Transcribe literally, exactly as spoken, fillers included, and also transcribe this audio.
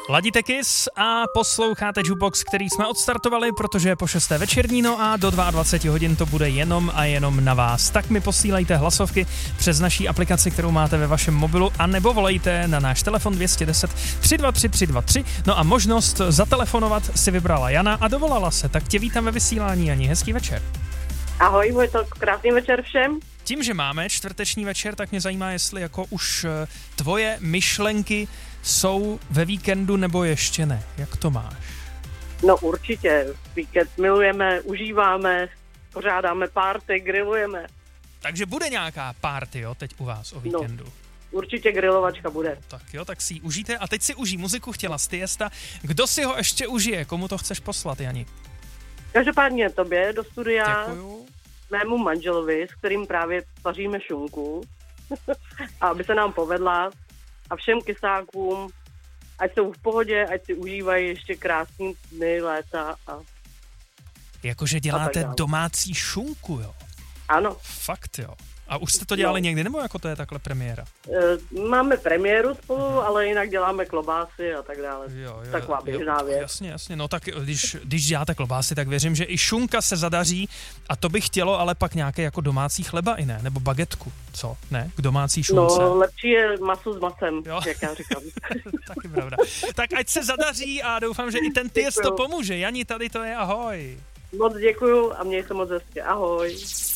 Ladíte Kiss a posloucháte Jukebox, který jsme odstartovali, protože je po šesté večerní, no a do dvacet dva hodin to bude jenom a jenom na vás. Tak mi posílejte hlasovky přes naší aplikaci, kterou máte ve vašem mobilu, a nebo volejte na náš telefon dvě stě deset tři dva tři tři dva tři. No a možnost zatelefonovat si vybrala Jana a dovolala se, tak tě vítám ve vysílání, Jani. Hezký večer. Ahoj, Vojto, krásný večer všem. Tím, že máme čtvrteční večer, tak mě zajímá, jestli jako už tvoje myšlenky jsou ve víkendu nebo ještě ne. Jak to máš? No určitě. Víkend milujeme, užíváme, pořádáme party, grillujeme. Takže bude nějaká party, jo, teď u vás o víkendu? No, určitě grilovačka bude. Tak jo, tak si ji užijte. A teď si užij muziku, chtěla z Tiesta. Kdo si ho ještě užije? Komu to chceš poslat, Jani? Každopádně tobě do studia. Děkuju. Mému manželovi, s kterým právě vaříme šunku. A aby se nám povedla. A všem kysákům, ať jsou v pohodě, ať si užívají ještě krásný dny, léta. A... Jakože děláte domácí šunku, jo? Ano. Fakt, jo. A už jste to dělali no. někdy, nebo jako to je takhle premiéra? E, máme premiéru spolu, uh-huh. ale jinak děláme klobásy a tak dále. Jo, jo, Taková běžná věc. Jasně, jasně. No tak když, když děláte klobásy, tak věřím, že i šunka se zadaří, a to by chtělo ale pak nějaké jako domácí chleba i ne, nebo bagetku, co? Ne? K domácí šunce. No, lepší je maso s masem, jo? Jak já říkám. Taky pravda. Tak ať se zadaří a doufám, že i ten Tiest to pomůže. Jani, tady to je, ahoj. Moc děkuju a měj se moc hezky, ahoj.